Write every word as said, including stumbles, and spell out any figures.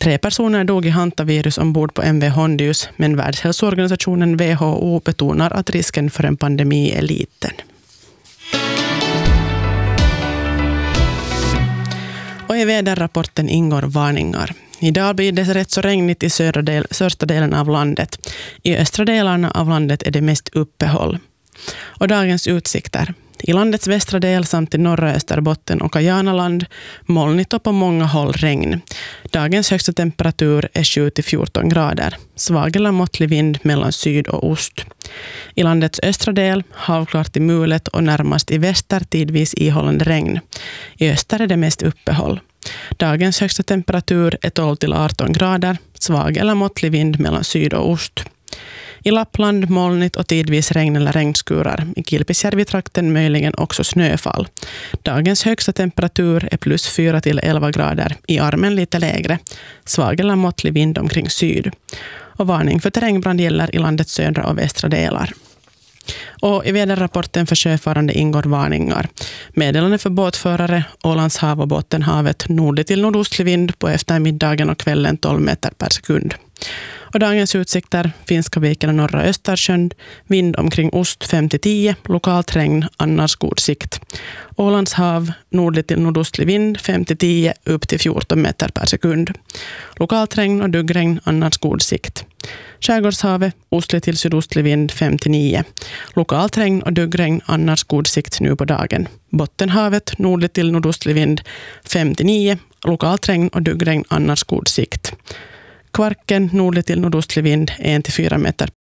Tre personer dog i hantavirus ombord på M V Hondius, men Världshälsoorganisationen W H O betonar att risken för en pandemi är liten. Och i väderrapporten ingår varningar. Idag blir det rätt så regnigt i södra del, största delen av landet. I östra delarna av landet är det mest uppehåll. Och dagens utsikter. I landets västra del samt i norra Österbotten och Kajanaland molnigt och på många håll regn. Dagens högsta temperatur är sju till fjorton grader. Svag eller måttlig vind mellan syd och ost. I landets östra del halvklart i mulet och närmast i väster tidvis ihållande regn. I öster är det mest uppehåll. Dagens högsta temperatur är tolv till arton grader. Svag eller måttlig vind mellan syd och ost. I Lappland molnigt och tidvis regn eller regnskurar. I Kilpisjärvi-trakten möjligen också snöfall. Dagens högsta temperatur är plus fyra till elva grader. I armen lite lägre. Svag eller måttlig vind omkring syd. Och varning för terrängbrand gäller i landets södra och västra delar. Och i väderrapporten för sjöfarande ingår varningar. Meddelande för båtförare, Ålands hav och Bottenhavet, nordlig till nordostlig vind på eftermiddagen och kvällen tolv meter per sekund. Och dagens utsikter, Finska viken och norra Östersjön, vind omkring ost fem till tio, lokalt regn, annars god sikt. Ålands hav, nordlig till nordostlig vind fem till tio, upp till fjorton meter per sekund. Lokalt regn och duggregn, annars god sikt. Skärgårdshavet, ostlig till sydostlig vind fem till nio. Lokalt regn och duggregn, annars god sikt nu på dagen. Bottenhavet, nordlig till nordostlig vind fem till nio. Lokalt regn och duggregn, annars god sikt. Kvarken, nordlig till nordostlig vind ett till fyra meter